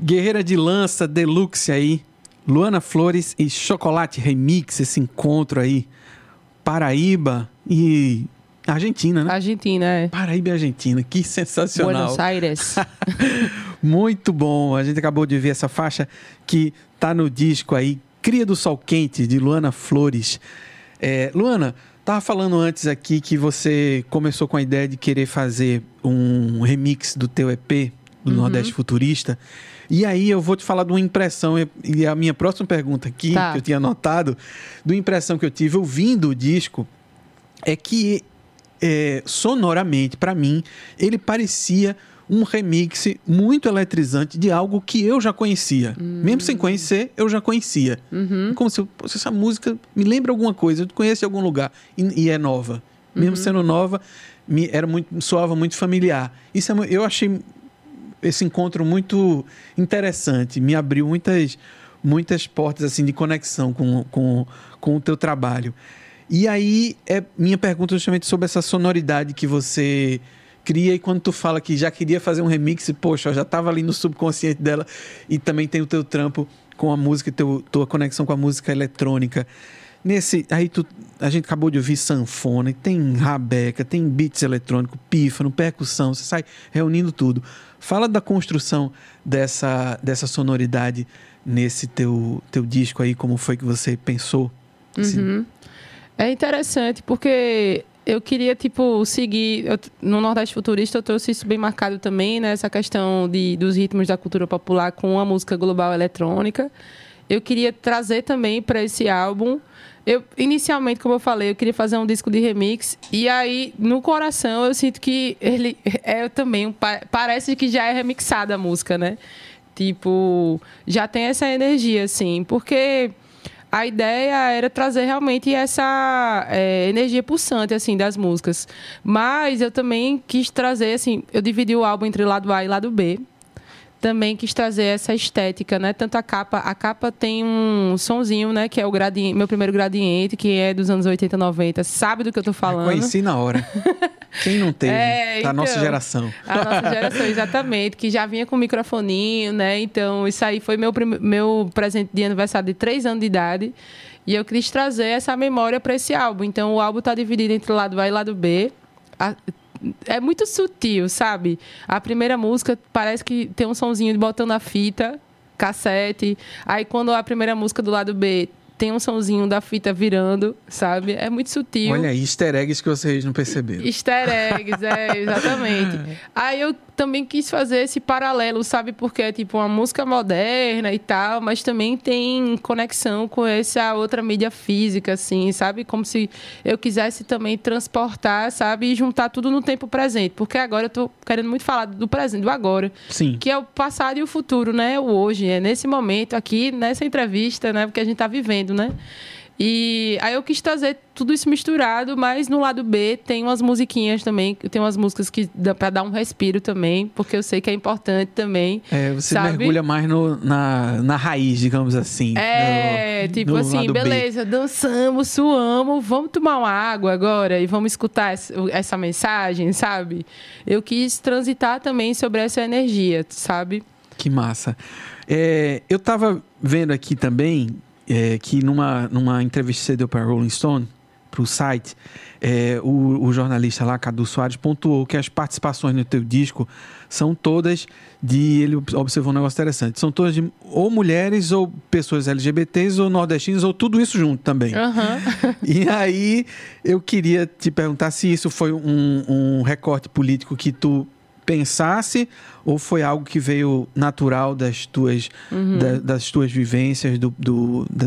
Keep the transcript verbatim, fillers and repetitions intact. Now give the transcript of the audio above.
Guerreira de Lança Deluxe aí, Luana Flores e Chocolate Remix, esse encontro aí, Paraíba e Argentina, né? Argentina, é. Paraíba e Argentina, que sensacional. Buenos Aires. Muito bom, a gente acabou de ver essa faixa que tá no disco aí, Cria do Sol Quente, de Luana Flores. É, Luana, tava falando antes aqui que você começou com a ideia de querer fazer um remix do teu E P, do uhum. Nordeste Futurista. E aí eu vou te falar de uma impressão, e a minha próxima pergunta aqui, tá. que eu tinha anotado, de uma impressão que eu tive ouvindo o disco, é que é, sonoramente, para mim, ele parecia um remix muito eletrizante de algo que eu já conhecia. Uhum. Mesmo sem conhecer, eu já conhecia. Uhum. Como se, se essa música me lembra alguma coisa, eu conheço em algum lugar, e, e é nova. Mesmo uhum. sendo nova, me, era muito, soava muito familiar. Isso é, eu achei esse encontro muito interessante, me abriu muitas, muitas portas assim, de conexão com, com, com o teu trabalho. E aí, é minha pergunta justamente sobre essa sonoridade que você cria, e quando tu fala que já queria fazer um remix, poxa, eu já estava ali no subconsciente dela, e também tem o teu trampo com a música, teu, tua conexão com a música eletrônica. Nesse, aí tu, a gente acabou de ouvir sanfona, tem rabeca, tem beats eletrônico, pífano, percussão, você sai reunindo tudo. Fala da construção dessa, dessa sonoridade nesse teu, teu disco aí, como foi que você pensou? Uhum. É interessante, porque eu queria, tipo, seguir... Eu, no Nordeste Futurista eu trouxe isso bem marcado também, né? Essa questão de, dos ritmos da cultura popular com a música global eletrônica. Eu queria trazer também para esse álbum... Eu, inicialmente, como eu falei, eu queria fazer um disco de remix. E aí, no coração, eu sinto que ele é também... Parece que já é remixada a música, né? Tipo, já tem essa energia, assim. Porque a ideia era trazer realmente essa é, energia pulsante, assim, das músicas. Mas eu também quis trazer, assim... Eu dividi o álbum entre lado A e lado B. Também quis trazer essa estética, né? Tanto a capa... A capa tem um sonzinho, né? Que é o gradiente, meu primeiro gradiente, que é dos anos oitenta, noventa. Sabe do que eu tô falando? Conheci na hora. Quem não teve? É, então, a nossa geração. A nossa geração, exatamente. Que já vinha com microfoninho, né? Então, isso aí foi meu, prim... meu presente de aniversário de três anos de idade. E eu quis trazer essa memória para esse álbum. Então, o álbum tá dividido entre lado A e lado B. A... É muito sutil, sabe? A primeira música parece que tem um sonzinho de botando a fita, cassete. Aí, quando a primeira música do lado B tem um sonzinho da fita virando, sabe? É muito sutil. Olha aí, easter eggs que vocês não perceberam. Easter eggs, é, exatamente. Aí eu também quis fazer esse paralelo, sabe? Porque é tipo uma música moderna e tal, mas também tem conexão com essa outra mídia física, assim, sabe? Como se eu quisesse também transportar, sabe? E juntar tudo no tempo presente. Porque agora eu tô querendo muito falar do presente, do agora. Sim. Que é o passado e o futuro, né? O hoje, é nesse momento aqui, nessa entrevista, né? Porque a gente tá vivendo, né? E aí eu quis trazer tudo isso misturado, mas no lado B tem umas musiquinhas também, tem umas músicas que dá pra dar um respiro também, porque eu sei que é importante também. É, você sabe? mergulha mais no, na, na raiz, digamos assim. É, no, tipo no assim, beleza, B. dançamos, suamos, vamos tomar uma água agora e vamos escutar essa mensagem, sabe? Eu quis transitar também sobre essa energia, sabe? Que massa. É, eu tava vendo aqui também... É, que numa, numa entrevista que você deu para Rolling Stone, para o site, é, o, o jornalista lá, Cadu Soares, pontuou que as participações no teu disco são todas de... Ele observou um negócio interessante. São todas de ou mulheres, ou pessoas L G B Ts, ou nordestinos, ou tudo isso junto também. Uhum. E aí, eu queria te perguntar se isso foi um, um recorte político que tu pensasse, ou foi algo que veio natural das tuas, uhum. da, das tuas vivências, do, do,